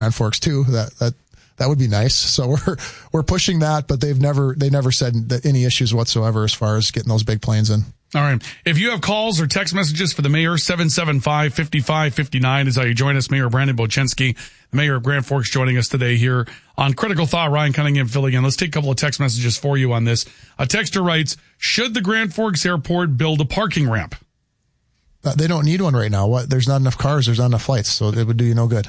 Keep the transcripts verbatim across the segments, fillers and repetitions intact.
Grand Forks too. That that that would be nice. So we're we're pushing that, but they've never they never said that any issues whatsoever as far as getting those big planes in. All right. If you have calls or text messages for the mayor, seven seven five, five five five nine is how you join us. Mayor Brandon Bochensky, the mayor of Grand Forks, joining us today here on Critical Thought. Ryan Cunningham filling in. Let's take a couple of text messages for you on this. A texter writes, should the Grand Forks Airport build a parking ramp? Uh, they don't need one right now. What? There's not enough cars. There's not enough flights, so it would do you no good.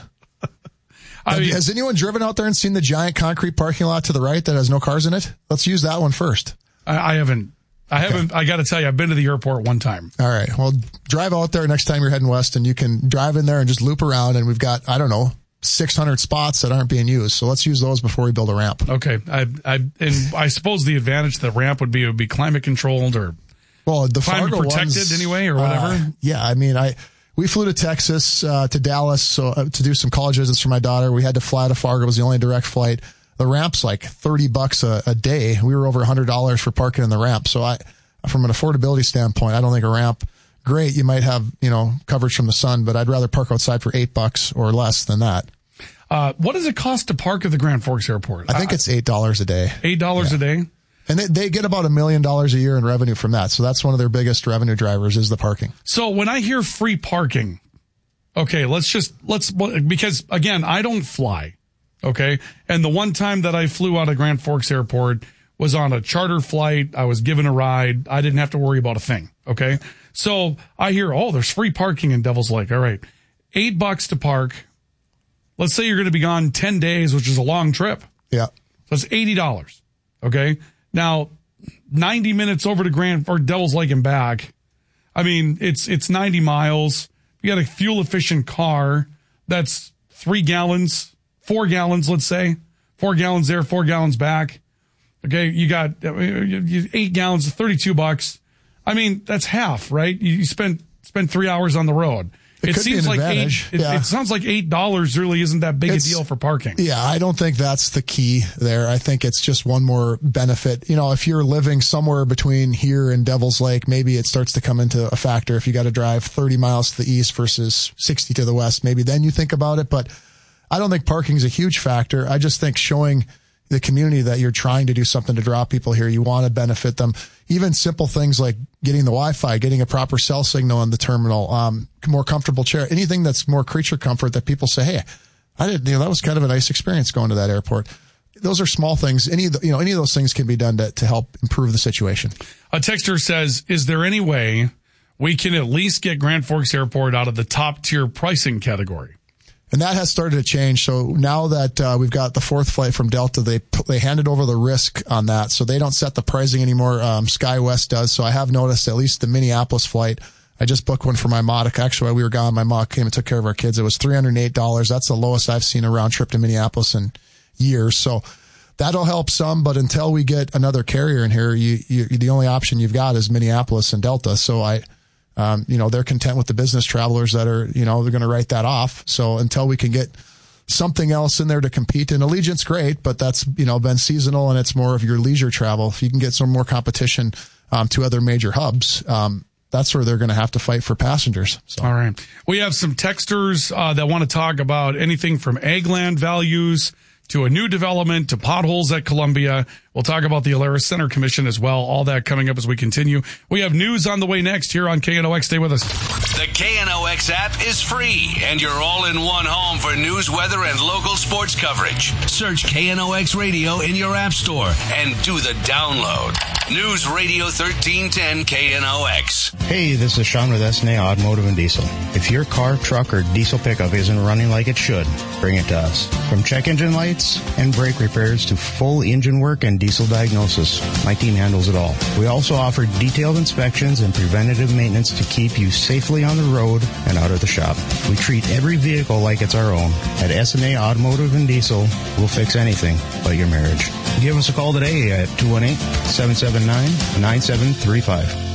I mean, has anyone driven out there and seen the giant concrete parking lot to the right that has no cars in it? Let's use that one first. I, I haven't. I okay. haven't. I got to tell you, I've been to the airport one time. All right. Well, drive out there next time you're heading west, and you can drive in there and just loop around. And we've got, I don't know, six hundred spots that aren't being used. So let's use those before we build a ramp. Okay. I, I, and I suppose the advantage of the ramp would be it would be climate controlled or well, the climate Fargo protected ones, anyway, or whatever. Uh, yeah. I mean, I. We flew to Texas, uh, to Dallas, so uh, to do some college visits for my daughter. We had to fly to Fargo. It was the only direct flight. The ramp's like thirty bucks a, a day. We were over one hundred dollars for parking in the ramp. So I, from an affordability standpoint, I don't think a ramp, great. You might have, you know, coverage from the sun, but I'd rather park outside for eight bucks or less than that. Uh, what does it cost to park at the Grand Forks Airport? I think I, it's eight dollars a day. eight dollars yeah. a day? And they, they get about a million dollars a year in revenue from that. So that's one of their biggest revenue drivers is the parking. So when I hear free parking, okay, let's just, let's, because again, I don't fly. Okay. And the one time that I flew out of Grand Forks Airport was on a charter flight. I was given a ride. I didn't have to worry about a thing. Okay. So I hear, oh, there's free parking in Devil's Lake. All right. Eight bucks to park. Let's say you're going to be gone ten days, which is a long trip. Yeah. So it's eighty dollars. Okay. Now, ninety minutes over to Grand or Devil's Lake and back. I mean, it's, it's ninety miles. You got a fuel efficient car that's three gallons, four gallons, let's say, four gallons there, four gallons back. Okay. You got eight gallons, thirty-two bucks. I mean, that's half, right? You spent, spend three hours on the road. It, it seems like eight, it, yeah. it sounds like eight dollars really isn't that big it's, a deal for parking. Yeah. I don't think that's the key there. I think it's just one more benefit. You know, if you're living somewhere between here and Devil's Lake, maybe it starts to come into a factor. If you got to drive thirty miles to the east versus sixty to the west, maybe then you think about it. But I don't think parking is a huge factor. I just think showing the community that you're trying to do something to draw people here. You want to benefit them. Even simple things like getting the Wi-Fi, getting a proper cell signal in the terminal, um, more comfortable chair, anything that's more creature comfort that people say, hey, I didn't, you know, that was kind of a nice experience going to that airport. Those are small things. Any of the, you know, any of those things can be done to, to help improve the situation. A texter says, is there any way we can at least get Grand Forks Airport out of the top tier pricing category? And that has started to change. So now that uh, we've got the fourth flight from Delta, they they handed over the risk on that. So they don't set the pricing anymore. Um, SkyWest does. So I have noticed at least the Minneapolis flight. I just booked one for my mom. Actually, while we were gone, my mom came and took care of our kids. It was three hundred eight dollars. That's the lowest I've seen a round trip to Minneapolis in years. So that'll help some. But until we get another carrier in here, you, you the only option you've got is Minneapolis and Delta. So I... Um, you know, they're content with the business travelers that are, you know, they're going to write that off. So until we can get something else in there to compete, and Allegiant's great, but that's, you know, been seasonal and it's more of your leisure travel. If you can get some more competition um, to other major hubs, um, that's where they're going to have to fight for passengers. So. All right. We have some texters uh, that want to talk about anything from ag land values to a new development to potholes at Columbia. We'll talk about the Alaris Center Commission as well. All that coming up as we continue. We have news on the way next here on K N O X. Stay with us. The K N O X app is free, and you're all in one home for news, weather, and local sports coverage. Search K N O X Radio in your app store and do the download. News Radio thirteen ten K N O X. Hey, this is Sean with S N A Automotive and Diesel. If your car, truck, or diesel pickup isn't running like it should, bring it to us. From check engine lights and brake repairs to full engine work and diesel diagnosis, my team handles it all. We also offer detailed inspections and preventative maintenance to keep you safely on the road and out of the shop. We treat every vehicle like it's our own. At S N A Automotive and Diesel, we'll fix anything but your marriage. Give us a call today at two one eight, seven seven nine, nine seven three five. Bill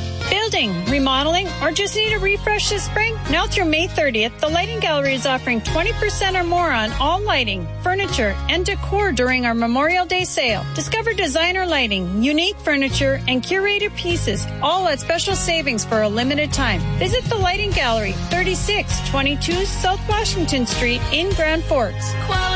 building, remodeling, or just need a refresh this spring? Now through May thirtieth, the Lighting Gallery is offering twenty percent or more on all lighting, furniture, and decor during our Memorial Day sale. Discover designer lighting, unique furniture, and curated pieces, all at special savings for a limited time. Visit the Lighting Gallery, thirty-six twenty-two South Washington Street in Grand Forks. Quality